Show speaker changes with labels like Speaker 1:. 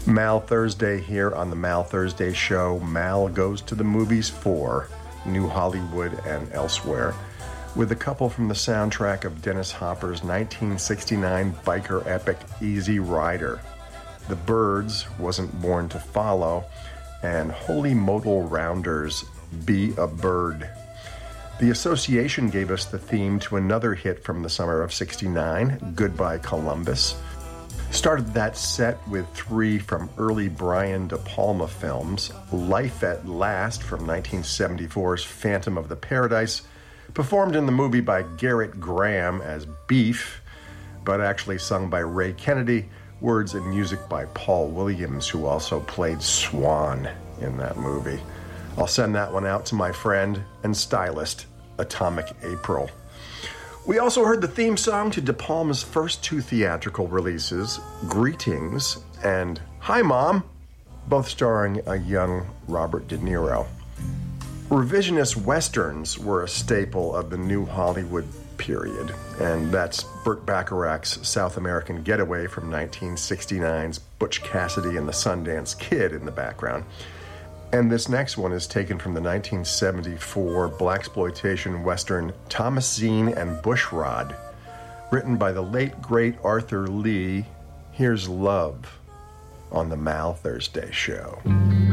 Speaker 1: Mal Thursday here on the Mal Thursday Show. Mal goes to the movies for New Hollywood and Elsewhere, with a couple from the soundtrack of Dennis Hopper's 1969 biker epic Easy Rider. The Byrds, Wasn't Born to Follow, and Holy Modal Rounders, Be a Bird. The Association gave us the theme to another hit from the summer of '69, Goodbye Columbus. Started that set with three from early Brian De Palma films, Life at Last from 1974's Phantom of the Paradise, performed in the movie by Garrett Graham as Beef, but actually sung by Ray Kennedy, words and music by Paul Williams, who also played Swan in that movie. I'll send that one out to my friend and stylist, Atomic April. We also heard the theme song to De Palma's first two theatrical releases, Greetings and Hi Mom, both starring a young Robert De Niro. Revisionist westerns were a staple of the New Hollywood period, and that's Burt Bacharach's South American Getaway from 1969's Butch Cassidy and the Sundance Kid in the background. And this next one is taken from the 1974 blaxploitation western Thomasine and Bushrod, written by the late, great Arthur Lee. Here's Love on the Mal Thursday Show.